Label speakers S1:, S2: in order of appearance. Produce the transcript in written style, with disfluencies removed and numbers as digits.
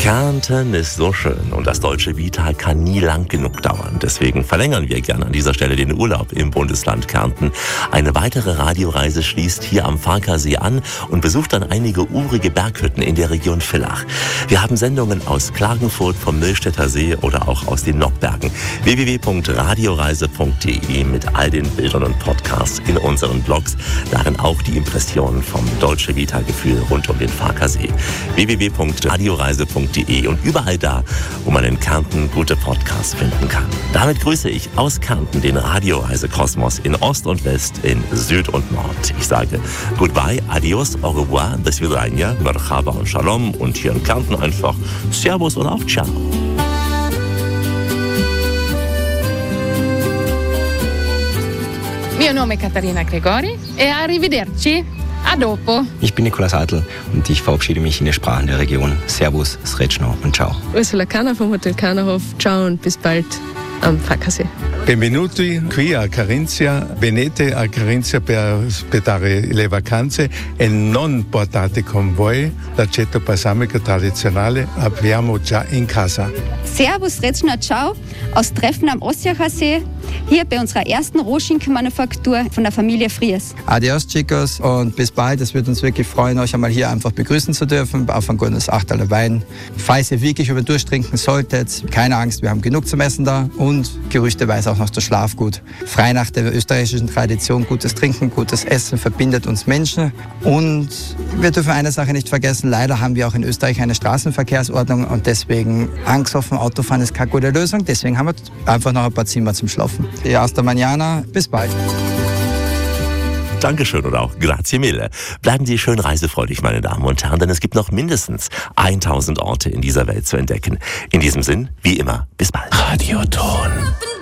S1: Kärnten ist so schön und das deutsche Vital kann nie lang genug dauern. Deswegen verlängern wir gerne an dieser Stelle den Urlaub im Bundesland Kärnten. Eine weitere Radioreise schließt hier am Farkasee an und besucht dann einige urige Berghütten in der Region Villach. Wir haben Sendungen aus Klagenfurt, vom Millstätter See oder auch aus den Nockbergen. www.radioreise.de mit all den Bildern und Podcasts in unseren Blogs. Darin auch die Impressionen vom Deutsche Vita-Gefühl rund um den Farkasee. www.radioreise.de und überall da, wo man in Kärnten gute Podcasts finden kann. Damit grüße ich aus Kärnten den Radioreisekosmos in Ost und West, in Süd und Nord. Ich sage Goodbye, Adios, Au revoir, Bis Vidania, Merhaba und Shalom und hier in Kärnten einfach Servus und auch Ciao.
S2: Mio nome è Caterina Gregori e arrivederci. A dopo.
S3: Ich bin Nikolaus Adl und ich verabschiede mich in den Sprachen der Region. Servus, Srećno und Ciao.
S4: Ursula Kahner vom Hotel Kahnerhof. Ciao und bis bald am Farkasee.
S5: Benvenuti qui a Carinzia. Venite a Carinzia per aspettare le vacanze e non portate con voi l'aceto balsamico tradizionale. Abbiamo già in casa.
S6: Servus, Srećno, Ciao aus Treffen am Ossiacher See. Hier bei unserer ersten Rohschinkenmanufaktur von der Familie Fries.
S7: Adios, Chicos, und bis bald. Es wird uns wirklich freuen, euch einmal hier einfach begrüßen zu dürfen auf ein gutes Achterler Wein. Falls ihr wirklich über Durst trinken solltet, keine Angst, wir haben genug zum Essen da und gerüchteweise auch noch das Schlafgut. Frei nach der österreichischen Tradition, gutes Trinken, gutes Essen verbindet uns Menschen. Und wir dürfen eine Sache nicht vergessen, leider haben wir auch in Österreich eine Straßenverkehrsordnung und deswegen angstoffen Autofahren ist keine gute Lösung. Deswegen haben wir einfach noch ein paar Zimmer zum Schlafen. Hasta mañana, bis bald.
S1: Dankeschön und auch grazie mille. Bleiben Sie schön reisefreudig, meine Damen und Herren, denn es gibt noch mindestens 1000 Orte in dieser Welt zu entdecken. In diesem Sinn, wie immer, bis bald.
S8: Radioton.